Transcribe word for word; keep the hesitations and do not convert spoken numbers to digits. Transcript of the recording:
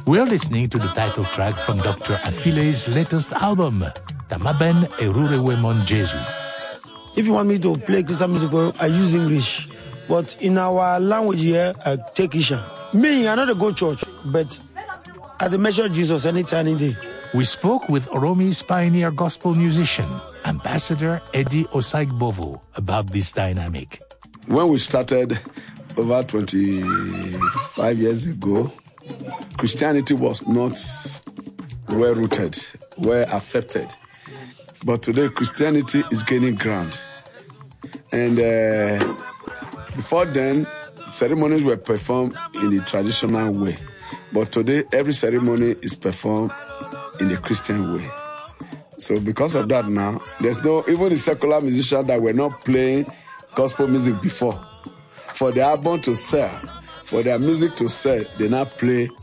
We are listening to the title track from Doctor Afile's latest album, Tamaben Erurewemon Jesu. If you want me to play Christian music, I use English. But in our language here, I take Isha. Me, I know to go church, but at the measure of Jesus, anytime, any day. We spoke with Oromi's pioneer gospel musician, Ambassador Eddie Osaigbovo, about this dynamic. When we started over twenty-five years ago, Christianity was not well rooted, well accepted. But today, Christianity is gaining ground. And uh, before then, ceremonies were performed in a traditional way. But today, every ceremony is performed in a Christian way. So because of that now, there's no, even the secular musicians that were not playing gospel music before, for the album to sell, for their music to sell, they now play